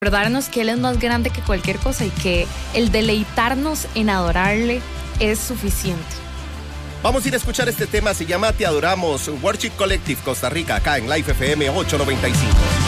recordarnos que Él es más grande que cualquier cosa y que el deleitarnos en adorarle es suficiente. Vamos a ir a escuchar este tema, se llama Te Adoramos, Worship Collective Costa Rica, acá en Live FM 895.